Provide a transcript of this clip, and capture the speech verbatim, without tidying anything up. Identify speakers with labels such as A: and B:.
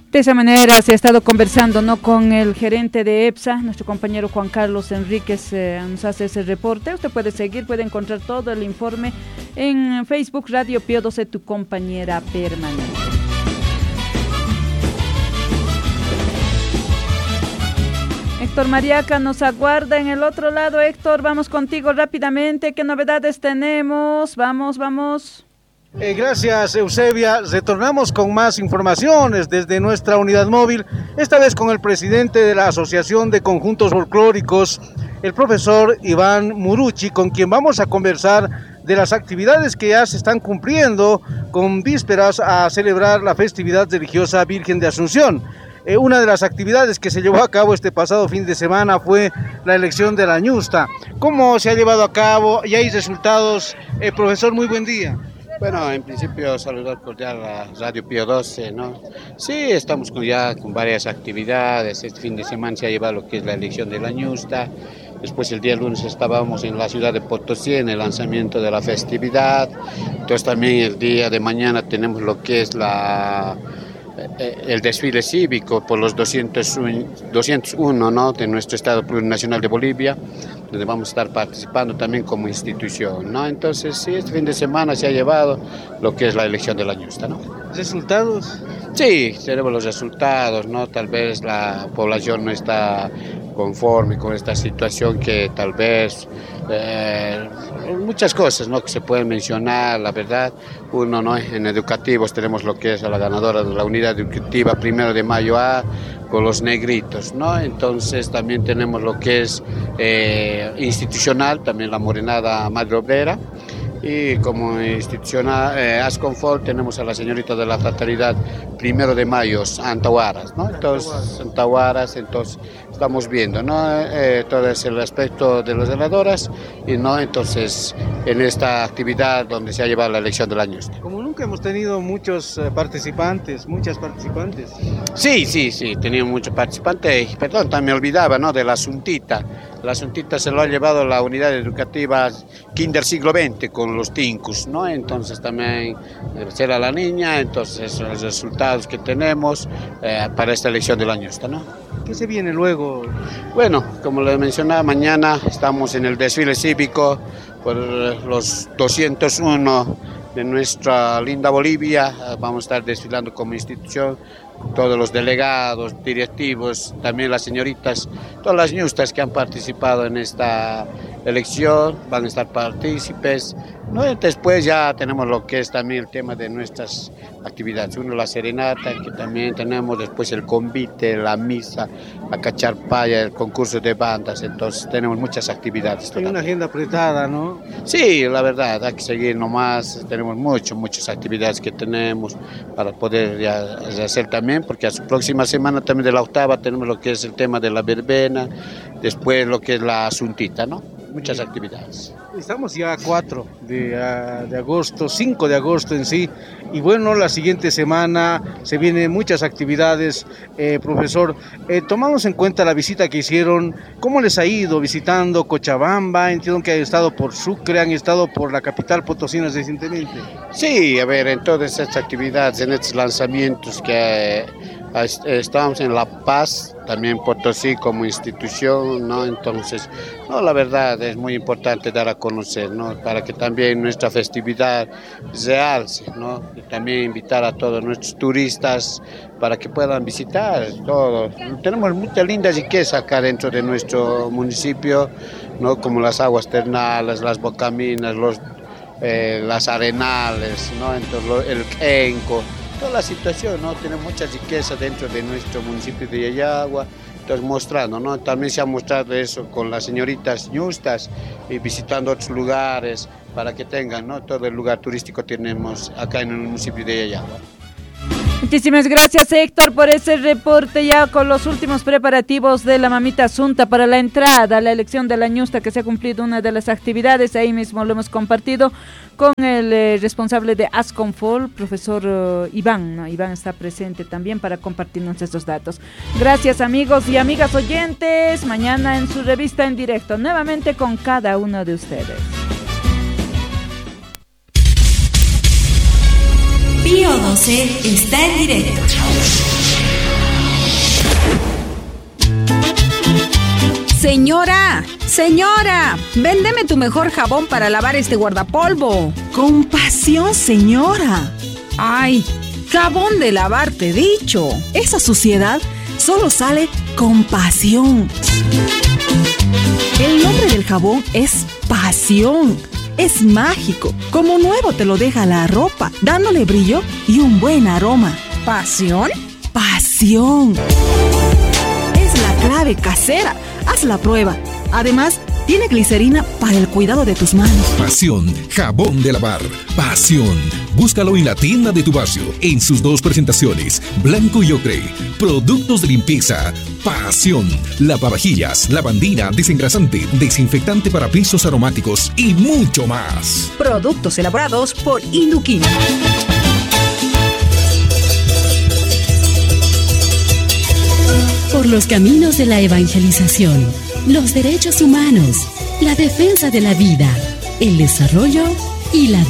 A: De esa manera se ha estado conversando, ¿no?, con el gerente de EPSA, nuestro compañero Juan Carlos Enríquez eh, nos hace ese reporte. Usted puede seguir, puede encontrar todo el informe en Facebook, Radio Pío doce, tu compañera permanente. Héctor Mariaca nos aguarda en el otro lado. Héctor, vamos contigo rápidamente. ¿Qué novedades tenemos? Vamos, vamos.
B: Eh, gracias, Eusebia. Retornamos con más informaciones desde nuestra unidad móvil, esta vez con el presidente de la Asociación de Conjuntos Folclóricos, el profesor Iván Muruchi, con quien vamos a conversar de las actividades que ya se están cumpliendo con vísperas a celebrar la festividad religiosa Virgen de Asunción. Eh, una de las actividades que se llevó a cabo este pasado fin de semana fue la elección de la ñusta. ¿Cómo se ha llevado a cabo? ¿Y hay resultados? Eh, profesor, muy buen día.
C: Bueno, en principio saludar cordial a Radio Pío doce, ¿no? Sí, estamos con ya con varias actividades. Este fin de semana se ha llevado lo que es la elección de la ñusta. Después el día lunes estábamos en la ciudad de Potosí en el lanzamiento de la festividad. Entonces también el día de mañana tenemos lo que es la... el desfile cívico por los doscientos uno, ¿no?, de nuestro Estado Plurinacional de Bolivia, donde vamos a estar participando también como institución, ¿no? Entonces, sí, este fin de semana se ha llevado lo que es la elección de la ñusta, ¿no?
B: ¿Resultados?
C: Sí, tenemos los resultados, ¿no? Tal vez la población no está conforme con esta situación, que tal vez eh, muchas cosas, ¿no?, que se pueden mencionar, la verdad. Uno, ¿no?, en educativos tenemos lo que es a la ganadora de la unidad educativa Primero de Mayo A con los negritos, ¿no? Entonces también tenemos lo que es eh, institucional, también la Morenada Madre Obrera. Y como institucional, eh, Asconfol, tenemos a la señorita de la fraternidad Primero de Mayo, Antahuaras, ¿no? Entonces, Antahuaras, entonces estamos viendo, ¿no? Eh, todo es el aspecto de las ganadoras, y no, entonces, en esta actividad donde se ha llevado la elección del año.
B: Como nunca hemos tenido muchos participantes, muchas participantes.
C: Sí, sí, sí, teníamos muchos participantes, perdón, también me olvidaba, ¿no?, de la Asuntita. La Asuntita se lo ha llevado la unidad educativa Kinder Siglo veinte con los Tincus, ¿no? Entonces también será la niña, entonces los resultados que tenemos eh, para esta elección del año, ¿no?
B: ¿Qué se viene luego?
C: Bueno, como le mencionaba, mañana estamos en el desfile cívico por los doscientos uno de nuestra linda Bolivia. Vamos a estar desfilando como institución, todos los delegados, directivos, también las señoritas, todas las ñustas que han participado en esta elección van a estar partícipes, ¿no? Después ya tenemos lo que es también el tema de nuestras actividades. Uno, la serenata, que también tenemos, después el convite, la misa, la cacharpaya, el concurso de bandas. Entonces tenemos muchas actividades.
B: Hay una agenda apretada, ¿no?
C: Sí, la verdad, hay que seguir nomás. Tenemos mucho, muchas actividades que tenemos para poder ya hacer también, porque a su próxima semana también de la octava tenemos lo que es el tema de la verbena, después lo que es la asuntita, ¿no? Muchas actividades.
B: Estamos ya a cuatro de, uh, de agosto, cinco de agosto en sí, y bueno, la siguiente semana se vienen muchas actividades, eh, profesor. Eh, tomamos en cuenta la visita que hicieron, ¿cómo les ha ido visitando Cochabamba? Entiendo que han estado por Sucre, han estado por la capital potosina recientemente.
C: Sí, a ver, en todas estas actividades, en estos lanzamientos que... Eh, Estamos en La Paz, también Potosí como institución, ¿no? Entonces, no, la verdad es muy importante dar a conocer, ¿no?, para que también nuestra festividad se alce, ¿no? Y también invitar a todos nuestros turistas para que puedan visitar todo. Tenemos mucha linda riqueza acá dentro de nuestro municipio, ¿no?, como las aguas termales, las bocaminas, los, eh, las arenales, ¿no? Entonces, lo, el Enco. Toda la situación, ¿no? Tiene mucha riqueza dentro de nuestro municipio de Yayagua, entonces mostrando, ¿no? También se ha mostrado eso con las señoritas ñustas y visitando otros lugares para que tengan, ¿no?, todo el lugar turístico tenemos acá en el municipio de Yayagua.
A: Muchísimas gracias, Héctor, por ese reporte, ya con los últimos preparativos de la mamita Asunta para la entrada a la elección de la ñusta, que se ha cumplido una de las actividades. Ahí mismo lo hemos compartido con el eh, responsable de Asconfol, profesor uh, Iván, ¿no? Iván está presente también para compartirnos estos datos. Gracias, amigos y amigas oyentes. Mañana en su revista en directo, nuevamente con cada uno de ustedes.
D: Pío doce está en directo. Señora, señora, véndeme tu mejor jabón para lavar este guardapolvo.
E: Con pasión, señora.
D: Ay, jabón de lavar, te he dicho.
E: Esa suciedad solo sale con pasión. El nombre del jabón es pasión. Es mágico. Como nuevo te lo deja la ropa, dándole brillo y un buen aroma.
D: ¿Pasión?
E: Pasión. Es la clave casera. Haz la prueba. Además, tiene glicerina para el cuidado de tus manos.
F: Pasión, jabón de lavar. Pasión. Búscalo en la tienda de tu barrio, en sus dos presentaciones, blanco y ocre. Productos de limpieza. Pasión. Lavavajillas, lavandina, desengrasante, desinfectante para pisos aromáticos y mucho más.
D: Productos elaborados por Induquín.
G: Por los caminos de la evangelización, los derechos humanos, la defensa de la vida, el desarrollo y la